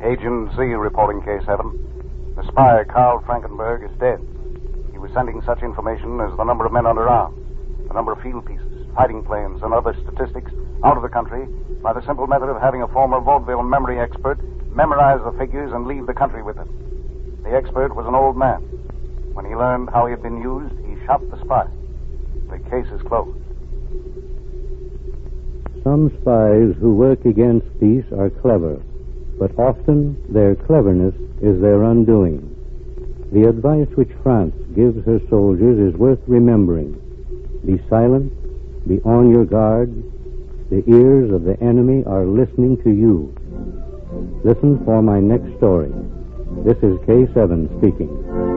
Agent Z reporting K7. The spy, Carl Frankenberg, is dead. He was sending such information as the number of men under arms, the number of field pieces, fighting planes, and other statistics out of the country by the simple method of having a former vaudeville memory expert memorize the figures and leave the country with them. The expert was an old man. When he learned how he had been used, he shot the spy. The case is closed. Some spies who work against peace are clever, but often their cleverness is their undoing. The advice which France gives her soldiers is worth remembering. Be silent, be on your guard. The ears of the enemy are listening to you. Listen for my next story. This is K7 speaking.